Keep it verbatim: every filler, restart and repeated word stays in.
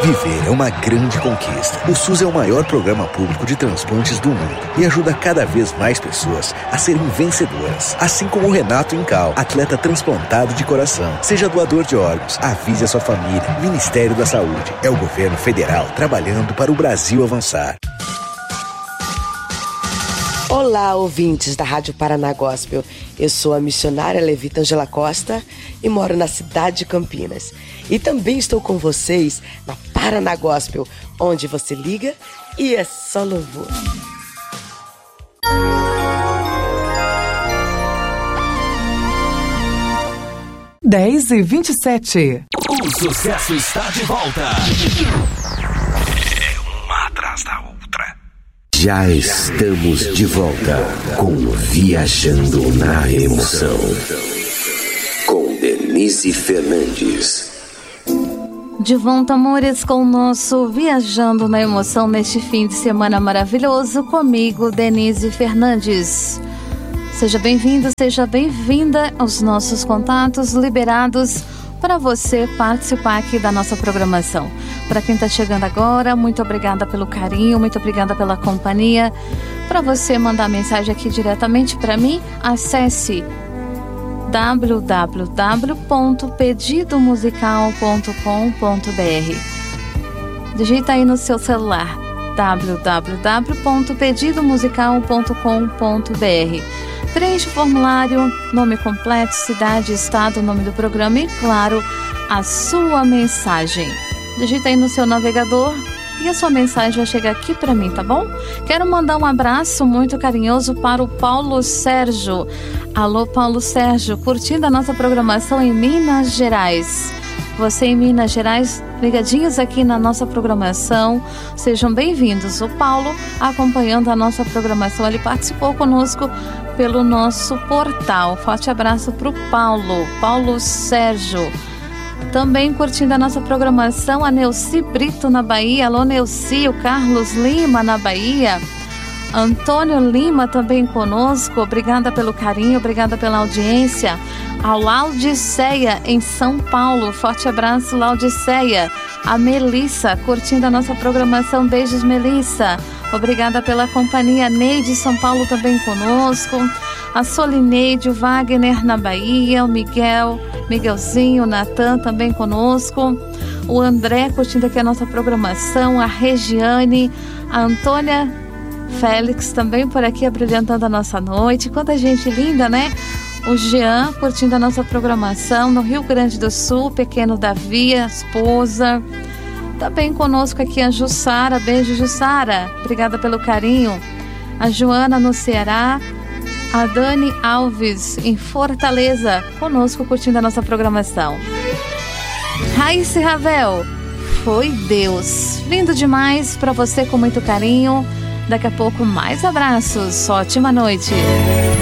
Viver é uma grande conquista. O SUS é o maior programa público de transplantes do mundo e ajuda cada vez mais pessoas a serem vencedoras. Assim como o Renato Incal, atleta transplantado de coração. Seja doador de órgãos, avise a sua família. Ministério da Saúde. É o governo federal trabalhando para o Brasil avançar. Olá, ouvintes da Rádio Paraná Gospel. Eu sou a missionária Levita Angela Costa e moro na cidade de Campinas. E também estou com vocês na Paraná Gospel, onde você liga e é só louvor. dez e vinte e sete. O sucesso está de volta. É uma atrás da outra. Já estamos de volta com Viajando na Emoção, com Denise Fernandes. De volta, amores, com o nosso Viajando na Emoção neste fim de semana maravilhoso, comigo, Denise Fernandes. Seja bem-vindo, seja bem-vinda aos nossos contatos liberados para você participar aqui da nossa programação. Para quem está chegando agora, muito obrigada pelo carinho, muito obrigada pela companhia. Para você mandar mensagem aqui diretamente para mim, acesse w w w ponto pedido musical ponto com ponto b r. Digita aí no seu celular w w w ponto pedido musical ponto com ponto b r. Preencha o formulário, nome completo, cidade, estado, nome do programa e, claro, a sua mensagem. Digita aí no seu navegador e a sua mensagem vai chegar aqui para mim, tá bom? Quero mandar um abraço muito carinhoso para o Paulo Sérgio. Alô, Paulo Sérgio, curtindo a nossa programação em Minas Gerais. Você em Minas Gerais, ligadinhos aqui na nossa programação, sejam bem-vindos. O Paulo acompanhando a nossa programação, ele participou conosco pelo nosso portal. Forte abraço para o Paulo, Paulo Sérgio. Também curtindo a nossa programação, a Neuci Brito na Bahia. Alô, Neuci, o Carlos Lima na Bahia. Antônio Lima também conosco, obrigada pelo carinho, obrigada pela audiência. A Laudiceia em São Paulo, forte abraço, Laudiceia. A Melissa curtindo a nossa programação, beijos, Melissa, obrigada pela companhia. Neide São Paulo também conosco. A Solineide, o Wagner na Bahia, o Miguel, Miguelzinho, o Natan também conosco. O André curtindo aqui a nossa programação, a Regiane, a Antônia Félix também por aqui abrilhantando a nossa noite. Quanta gente linda, né? O Jean curtindo a nossa programação no Rio Grande do Sul, pequeno Davi, a esposa. Também conosco aqui a Jussara, beijo Jussara, obrigada pelo carinho. A Joana no Ceará, a Dani Alves em Fortaleza, conosco curtindo a nossa programação. Raíssa Ravel, foi Deus, lindo demais para você com muito carinho. Daqui a pouco mais abraços, ótima noite.